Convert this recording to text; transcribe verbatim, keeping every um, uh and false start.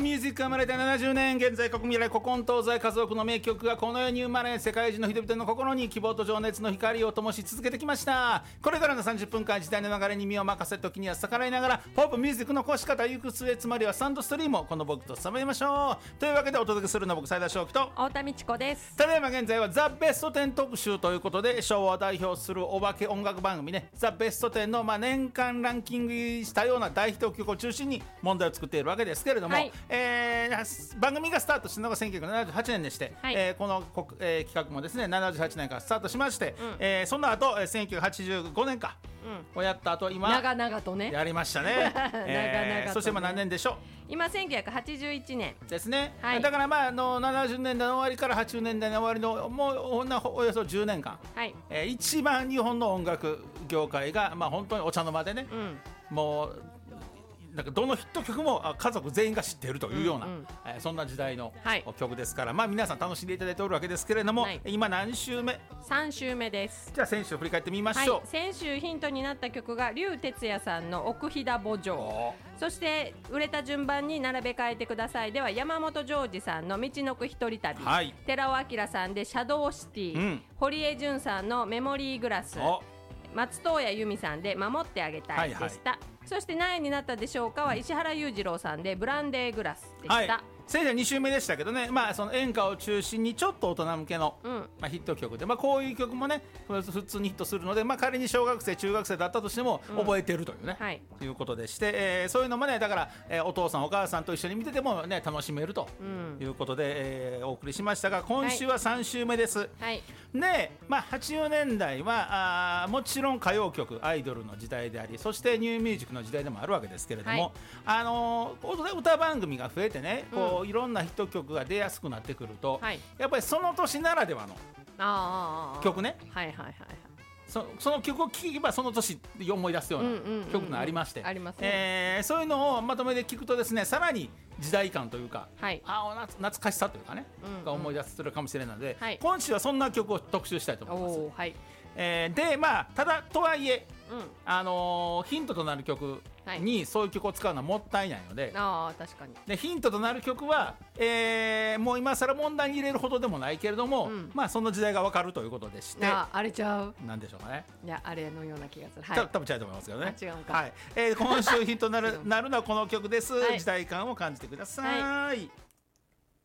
ミュージックが生まれてななじゅうねん、現在国未来古今東西数多くの名曲がこの世に生まれ、世界中の人々の心に希望と情熱の光を灯し続けてきました。これからのさんじゅっぷんかん、時代の流れに身を任せ、時には逆らいながらポップミュージックのこし方、行く末、つまりはサンドストリームをこの僕とさめましょう。というわけでお届けするのは僕、斉田翔樹と太田美智子です。 ただいま現在はザ・ベストテン特集ということで、昭和を代表するお化け音楽番組ね、ザ・ベストテンのまあ年間ランキングしたような大ヒット曲を中心に問題を作っているわけですけれども、はい、えー、番組がスタートしたのがせんきゅうひゃくななじゅうはちねんでして、はい、えー、この、えー、企画もですねななじゅうはちねんからスタートしまして、うん、えー、その後せんきゅうひゃくはちじゅうごねんか、うん、をやった後今長々とねやりましたね長々とね、えー、そして今何年でしょう。 今せんきゅうひゃくはちじゅういちねんですね、 はい、 だからまああのななじゅうねんだいの終わりからはちじゅうねんだいの終わりのもうおよそじゅうねんかん、はい、えー、一番日本の音楽業界がまあ本当にお茶の間でね、うん、もうなんかどのヒット曲も家族全員が知っているというような、うんうん、えー、そんな時代の曲ですから、はい、まあ、皆さん楽しんでいただいておるわけですけれども、はい、今何週目？ さん週目です。 じゃあ先週振り返ってみましょう、はい、 先週ヒントになった曲が竜哲也さんの奥飛騨慕情、そして売れた順番に並べ替えてくださいでは山本譲二さんの道のく一人旅、はい、寺尾明さんでシャドウシティ、うん、堀江潤さんのメモリーグラス、松任谷由実さんで守ってあげたいでした、はいはい、そして何位になったでしょうかは石原裕次郎さんでブランデーグラスでした、はい、 先生に週目でしたけどね、まあ、その演歌を中心にちょっと大人向けの、うん、まあ、ヒット曲で、まあ、こういう曲もね普通にヒットするので、まあ、仮に小学生中学生だったとしても覚えてるというね、うん、はい、ということでして、えー、そういうのもねだから、えー、お父さんお母さんと一緒に見てても、ね、楽しめるということで、うん、えー、お送りしましたが今週はさん週目です、はい、で、まあ、はちじゅうねんだいはあもちろん歌謡曲アイドルの時代であり、そしてニューミュージックの時代でもあるわけですけれども、はい、あのー、歌番組が増えてねこう、うん、いろんなヒット曲が出やすくなってくると、はい、やっぱりその年ならではの曲ね、はいはいはいはい、そ, その曲を聴けばその年で思い出すような曲がありまして、そういうのをまとめて聴くとですねさらに時代感というか、はい、あ懐かしさというかね、うんうん、が思い出するかもしれないので、はい、今週はそんな曲を特集したいと思います、はい、えー、でまあただとはいえ、うん、あのー、ヒントとなる曲にそういう曲を使うのはもったいないので、 あ確かにでヒントとなる曲は、えー、もう今更問題に入れるほどでもないけれども、うん、まあその時代が分かるということでして、 ああれちゃうなんでしょうかね、 いやあれのような気がする、 はい、多分違うと思いますけどね、 違うか、 はい、えー、今週ヒントになるなるのはこの曲です、はい、時代感を感じてください、はい。